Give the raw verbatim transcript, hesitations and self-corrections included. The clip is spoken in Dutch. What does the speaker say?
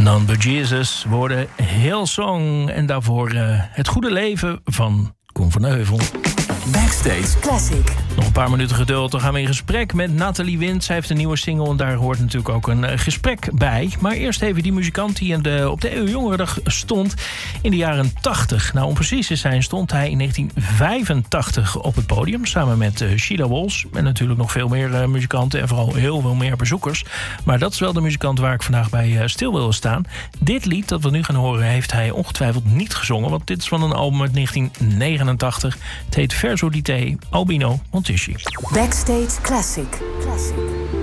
None But Jesus worden Hillsong en daarvoor uh, Het Goede Leven van Koen van Heuvel. Backstage Classic. Nog een paar minuten geduld, dan gaan we in gesprek met Nathalie Wind. Zij heeft een nieuwe single en daar hoort natuurlijk ook een uh, gesprek bij. Maar eerst even die muzikant die in de, op de E U Jongerendag stond in de jaren tachtig. Nou, om precies te zijn stond hij in negentien vijfentachtig op het podium samen met uh, Sheila Walls. En natuurlijk nog veel meer uh, muzikanten en vooral heel veel meer bezoekers. Maar dat is wel de muzikant waar ik vandaag bij uh, stil wil staan. Dit lied dat we nu gaan horen heeft hij ongetwijfeld niet gezongen, want dit is van een album uit negentien negenentachtig. Het heet Verso di te, Albino Montisci. Backstage Classic. Classic.